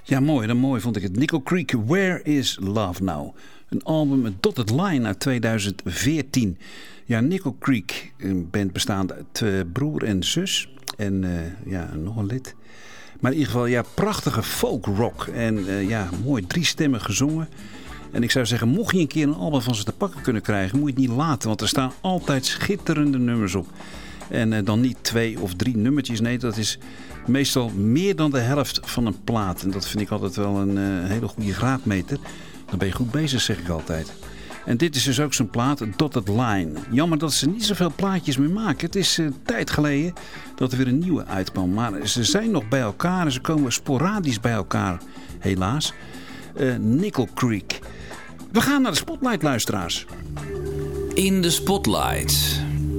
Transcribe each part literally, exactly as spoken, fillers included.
Ja, mooi. Dan mooi vond ik het. Nickel Creek, Where is Love Now? Een album met Dotted Line uit tweeduizend veertien. Ja, Nickel Creek, een band bestaande uit uh, broer en zus. En uh, ja, nog een lid. Maar in ieder geval, ja, prachtige folk rock. En uh, ja, mooi drie stemmen gezongen. En ik zou zeggen, mocht je een keer een album van ze te pakken kunnen krijgen, moet je het niet laten. Want er staan altijd schitterende nummers op. En uh, dan niet twee of drie nummertjes. Nee, dat is meestal meer dan de helft van een plaat. En dat vind ik altijd wel een uh, hele goede graadmeter. Dan ben je goed bezig, zeg ik altijd. En dit is dus ook zo'n plaat, Dotted Line. Jammer dat ze niet zoveel plaatjes meer maken. Het is een uh, tijd geleden dat er weer een nieuwe uitkwam. Maar ze zijn nog bij elkaar en ze komen sporadisch bij elkaar, helaas. Uh, Nickel Creek. We gaan naar de Spotlight, luisteraars. In de Spotlight.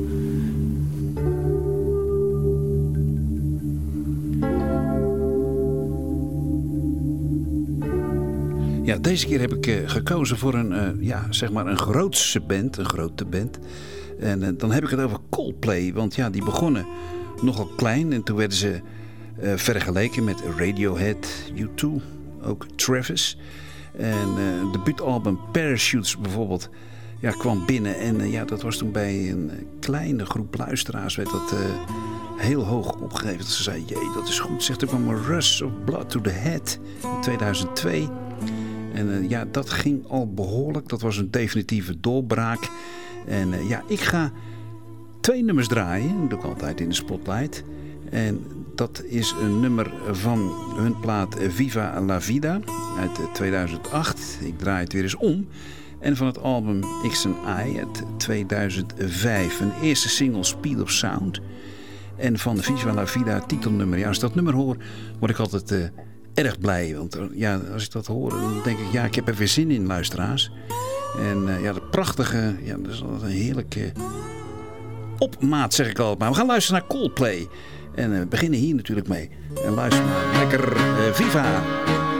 Ja, deze keer heb ik uh, gekozen voor een, uh, ja, zeg maar een grootse band, een grote band. En uh, dan heb ik het over Coldplay, want ja, die begonnen nogal klein en toen werden ze uh, vergeleken met Radiohead, U twee, ook Travis. En uh, het debuutalbum Parachutes bijvoorbeeld, ja, kwam binnen en uh, ja, dat was toen bij een kleine groep luisteraars werd dat uh, heel hoog opgegeven. Dat ze zeiden, jee, dat is goed. Zegt, er kwam een Rush of Blood to the Head in tweeduizend twee. En uh, ja, dat ging al behoorlijk. Dat was een definitieve doorbraak. En uh, ja, ik ga twee nummers draaien. Dat doe ik altijd in de Spotlight. En dat is een nummer van hun plaat Viva la Vida uit tweeduizend acht. Ik draai het weer eens om. En van het album X and I uit tweeduizend vijf. Een eerste single, Speed of Sound. En van Viva la Vida, titelnummer. Ja, als ik dat nummer hoor, word ik altijd uh, erg blij. Want uh, ja, als ik dat hoor, dan denk ik, ja, ik heb er weer zin in, luisteraars. En uh, ja, de prachtige, ja, dat is altijd een heerlijke opmaat, zeg ik altijd. Maar we gaan luisteren naar Coldplay. En uh, we beginnen hier natuurlijk mee. En luister maar, lekker uh, Viva!